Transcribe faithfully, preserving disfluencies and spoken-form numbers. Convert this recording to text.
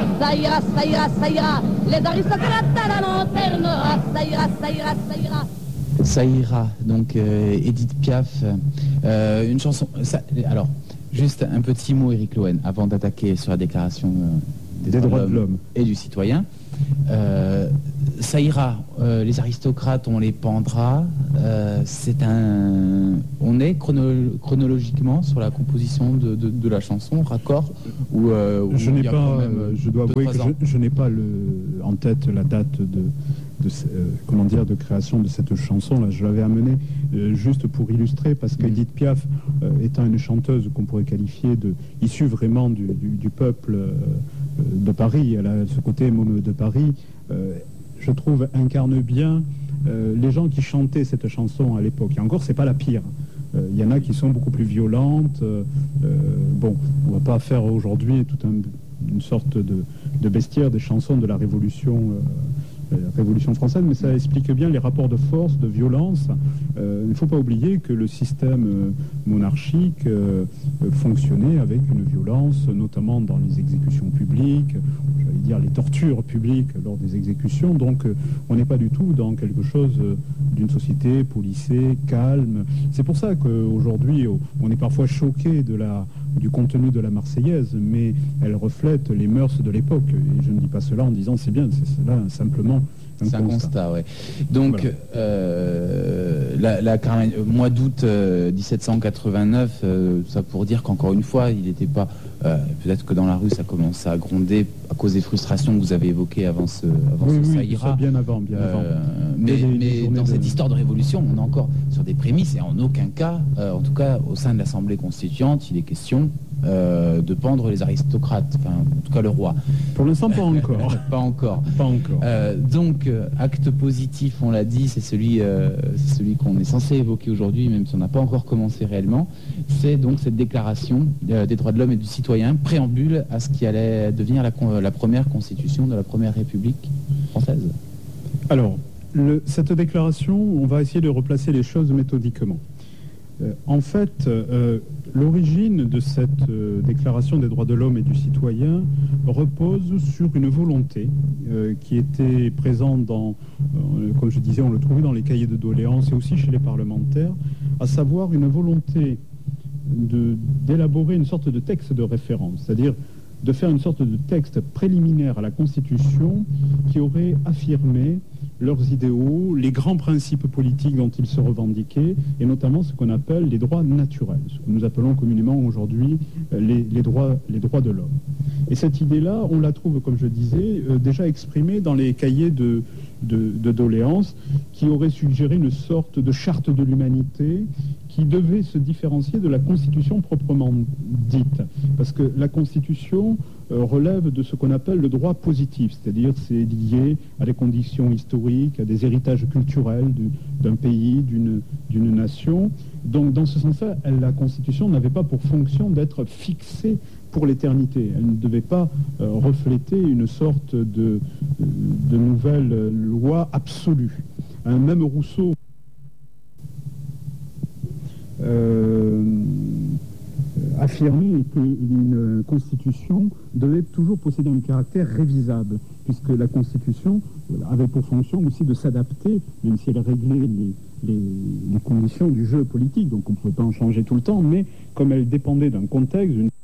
Ah, ça ira, ça ira, ça ira. Les aristocrates à la lanterne. Ah, ça ira, ça ira, ça ira. Ça ira, donc euh, Edith Piaf, euh, une chanson. Ça, alors, juste un petit mot, Éric Lowen, avant d'attaquer sur la déclaration euh, des, des droits, droits de l'homme et du citoyen. Euh, ça ira, euh, les aristocrates, on les pendra. Euh, c'est un. On est chrono- chronologiquement sur la composition de, de, de la chanson, raccord ou, euh, Je n'ai pas, même, je dois avouer que je, je n'ai pas le, en tête la date de. De, euh, comment dire, de création de cette chanson-là. Je l'avais amenée euh, juste pour illustrer, parce qu'Edith Piaf, euh, étant une chanteuse qu'on pourrait qualifier de issue vraiment du, du, du peuple euh, de Paris, elle a ce côté môme de Paris, euh, je trouve incarne bien euh, les gens qui chantaient cette chanson à l'époque. Et encore, c'est pas la pire. Il euh, y en a qui sont beaucoup plus violentes. Euh, bon, on va pas faire aujourd'hui toute un, une sorte de, de bestiaire des chansons de la Révolution euh, la Révolution française, mais ça explique bien les rapports de force, de violence. Euh, il ne faut pas oublier que le système euh, monarchique euh, fonctionnait avec une violence, notamment dans les exécutions publiques, j'allais dire les tortures publiques lors des exécutions. Donc euh, on n'est pas du tout dans quelque chose euh, d'une société policée, calme. C'est pour ça qu'aujourd'hui, on est parfois choqué de la, du contenu de la Marseillaise, mais elle reflète les mœurs de l'époque. Et je ne dis pas cela en disant c'est bien, c'est cela simplement un c'est un constat. constat ouais. Donc, voilà. euh, la, la Carmen, mois d'août euh, dix-sept cent quatre-vingt-neuf, euh, ça pour dire qu'encore une fois, il n'était pas. Euh, peut-être que dans la rue, ça commence à gronder à cause des frustrations que vous avez évoquées avant ce, avant oui, ce oui, ça ira. Bien avant, bien avant. Euh, mais les, mais les dans de... cette histoire de révolution, on est encore sur des prémices et en aucun cas, euh, en tout cas au sein de l'Assemblée constituante, il est question euh, de pendre les aristocrates, enfin en tout cas le roi. Pour l'instant, pas encore. pas encore. Pas encore. Euh, donc, euh, acte positif, on l'a dit, c'est celui, euh, c'est celui qu'on est censé évoquer aujourd'hui, même si on n'a pas encore commencé réellement. C'est donc cette déclaration euh, des droits de l'homme et du citoyen, préambule à ce qui allait devenir la, la première constitution de la première République française. Alors, le, cette déclaration, on va essayer de replacer les choses méthodiquement. Euh, en fait, euh, l'origine de cette euh, déclaration des droits de l'homme et du citoyen repose sur une volonté euh, qui était présente dans, euh, comme je disais, on le trouvait dans les cahiers de doléances et aussi chez les parlementaires, à savoir une volonté de, d'élaborer une sorte de texte de référence, c'est-à-dire de faire une sorte de texte préliminaire à la Constitution qui aurait affirmé leurs idéaux, les grands principes politiques dont ils se revendiquaient, et notamment ce qu'on appelle les droits naturels, ce que nous appelons communément aujourd'hui les, les, droits, les droits de l'homme. Et cette idée-là, on la trouve, comme je disais, euh, déjà exprimée dans les cahiers de, de, de doléances qui auraient suggéré une sorte de charte de l'humanité qui devait se différencier de la Constitution proprement dite. Parce que la Constitution euh, relève de ce qu'on appelle le droit positif, c'est-à-dire c'est lié à des conditions historiques, à des héritages culturels du, d'un pays, d'une, d'une nation. Donc dans ce sens-là, la Constitution n'avait pas pour fonction d'être fixée pour l'éternité. Elle ne devait pas euh, refléter une sorte de, de nouvelle loi absolue. Hein, même Rousseau Euh, affirmer qu'une constitution devait toujours posséder un caractère révisable, puisque la constitution avait pour fonction aussi de s'adapter, même si elle réglait les, les, les conditions du jeu politique, donc on ne pouvait pas en changer tout le temps, mais comme elle dépendait d'un contexte, d'une